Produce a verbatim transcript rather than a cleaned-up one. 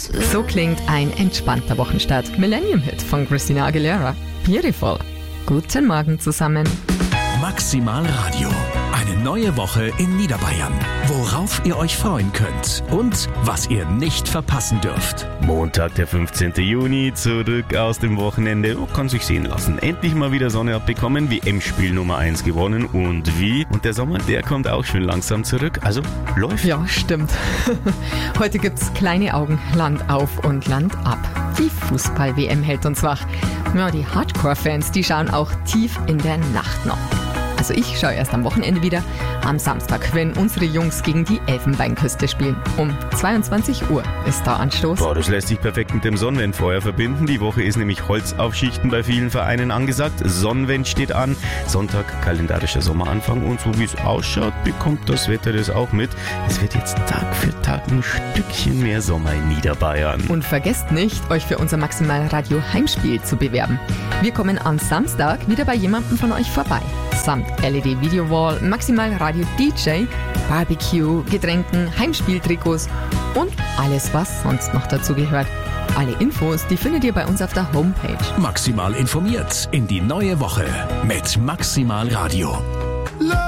Chaos. So klingt ein entspannter Wochenstart. Millennium-Hit von Christina Aguilera. Beautiful. Guten Morgen zusammen. Maximal Radio. Eine neue Woche in Niederbayern. Worauf ihr euch freuen könnt und was ihr nicht verpassen dürft. Montag, der fünfzehnten Juni, zurück aus dem Wochenende. Oh, kann sich sehen lassen. Endlich mal wieder Sonne abbekommen, W M-Spiel Nummer eins gewonnen. Und wie? Und der Sommer, der kommt auch schön langsam zurück. Also läuft. Ja, stimmt. Heute gibt's kleine Augen, Land auf und Land ab. Die Fußball-W M hält uns wach. Ja, die Hardcore-Fans, die schauen auch tief in der Nacht noch. Also ich schaue erst am Wochenende wieder, am Samstag, wenn unsere Jungs gegen die Elfenbeinküste spielen. Um zweiundzwanzig Uhr ist da Anstoß. Boah, das lässt sich perfekt mit dem Sonnenwendfeuer verbinden. Die Woche ist nämlich Holzaufschichten bei vielen Vereinen angesagt. Sonnenwend steht an. Sonntag kalendarischer Sommeranfang und so wie es ausschaut, bekommt das Wetter das auch mit. Es wird jetzt Tag für Tag ein Stückchen mehr Sommer in Niederbayern. Und vergesst nicht, euch für unser Maximal Radio Heimspiel zu bewerben. Wir kommen am Samstag wieder bei jemandem von euch vorbei. Samt L E D Video Wall, Maximal Radio D J, Barbecue, Getränken, Heimspieltrikots und alles, was sonst noch dazu gehört. Alle Infos, die findet ihr bei uns auf der Homepage. Maximal informiert in die neue Woche mit Maximal Radio.